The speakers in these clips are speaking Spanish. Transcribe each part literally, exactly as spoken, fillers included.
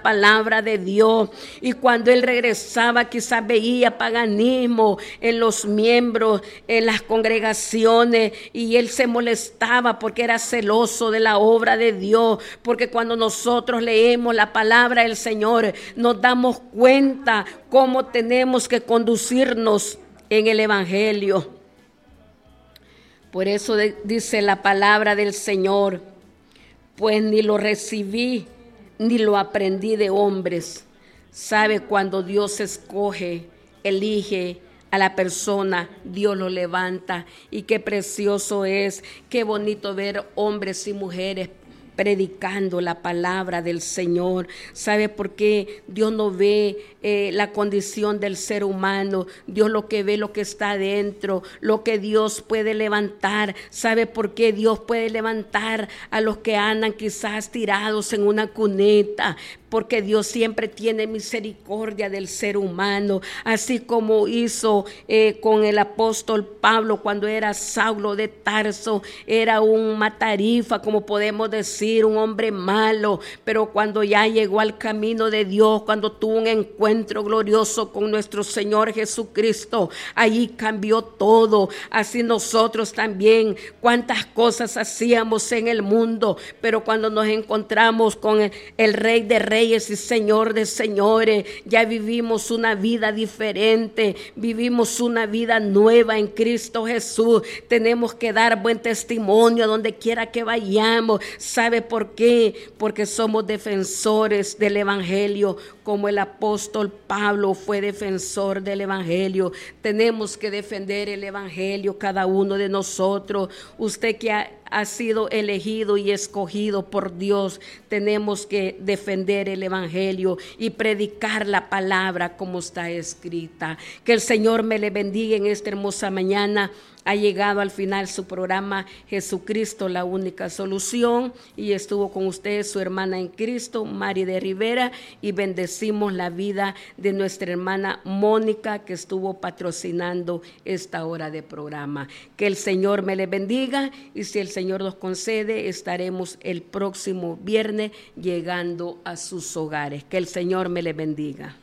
la palabra de Dios. Y cuando él regresaba, quizás veía paganismo en los miembros, en las congregaciones, y él se molestaba porque era celoso de la obra de Dios. Porque cuando nosotros leemos la palabra del Señor, nos damos cuenta cómo tenemos que conducirnos en el evangelio. Por eso de, dice la palabra del Señor: pues ni lo recibí ni lo aprendí de hombres. Sabe, cuando Dios escoge, elige a la persona, Dios lo levanta. Y qué precioso es, qué bonito ver hombres y mujeres predicando la palabra del Señor. ¿Sabe por qué? Dios no ve eh, la condición del ser humano. Dios lo que ve, lo que está adentro, lo que Dios puede levantar. ¿Sabe por qué? Dios puede levantar a los que andan quizás tirados en una cuneta, porque Dios siempre tiene misericordia del ser humano, así como hizo eh, con el apóstol Pablo cuando era Saulo de Tarso. Era un matarifa, como podemos decir, un hombre malo, pero cuando ya llegó al camino de Dios, cuando tuvo un encuentro glorioso con nuestro Señor Jesucristo, allí cambió todo. Así nosotros también, cuántas cosas hacíamos en el mundo, pero cuando nos encontramos con el, el Rey de Reyes y Señor de señores, ya vivimos una vida diferente, vivimos una vida nueva en Cristo Jesús. Tenemos que dar buen testimonio donde quiera que vayamos. ¿Sabe por qué? Porque somos defensores del evangelio, como el apóstol Pablo fue defensor del evangelio. Tenemos que defender el evangelio, cada uno de nosotros. Usted que ha ha sido elegido y escogido por Dios, tenemos que defender el evangelio y predicar la palabra como está escrita. Que el Señor me le bendiga en esta hermosa mañana. Ha llegado al final su programa Jesucristo, la única solución, y estuvo con ustedes su hermana en Cristo, Mari de Rivera, y bendecimos la vida de nuestra hermana Mónica, que estuvo patrocinando esta hora de programa. Que el Señor me le bendiga, y si el Señor nos concede, estaremos el próximo viernes llegando a sus hogares. Que el Señor me le bendiga.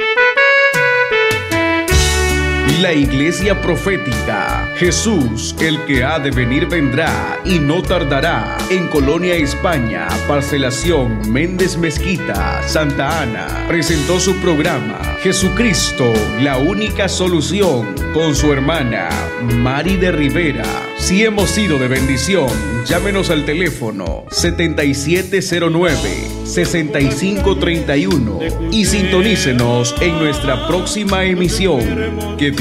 La Iglesia Profética Jesús, el que ha de venir, vendrá y no tardará. En Colonia, España, Parcelación Méndez Mezquita, Santa Ana, presentó su programa Jesucristo, la única solución, con su hermana Mari de Rivera. Si hemos sido de bendición, llámenos al teléfono setenta y siete cero nueve, sesenta y cinco treinta y uno y sintonícenos en nuestra próxima emisión. Que